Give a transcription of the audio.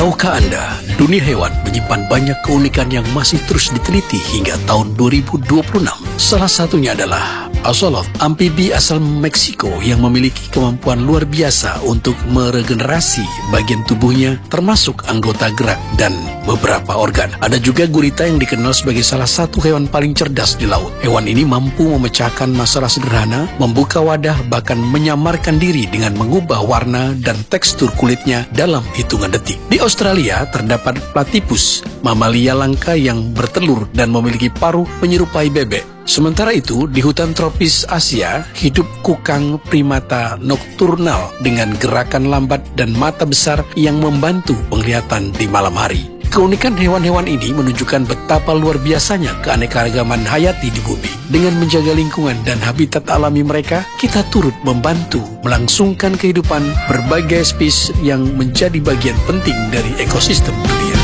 Tahukah Anda, dunia hewan menyimpan banyak keunikan yang masih terus diteliti hingga tahun 2026. Salah satunya adalah axolotl, amfibi asal Meksiko yang memiliki kemampuan luar biasa untuk meregenerasi bagian tubuhnya, termasuk anggota gerak dan beberapa organ. Ada juga gurita yang dikenal sebagai salah satu hewan paling cerdas di laut. Hewan ini mampu memecahkan masalah sederhana, membuka wadah, bahkan menyamarkan diri dengan mengubah warna dan tekstur kulitnya dalam hitungan detik. Di Australia terdapat platypus, mamalia langka yang bertelur dan memiliki paruh menyerupai bebek. Sementara itu, di hutan tropis Asia, hidup kukang primata nokturnal dengan gerakan lambat dan mata besar yang membantu penglihatan di malam hari. Keunikan hewan-hewan ini menunjukkan betapa luar biasanya keanekaragaman hayati di bumi. Dengan menjaga lingkungan dan habitat alami mereka, kita turut membantu melangsungkan kehidupan berbagai spesies yang menjadi bagian penting dari ekosistem dunia.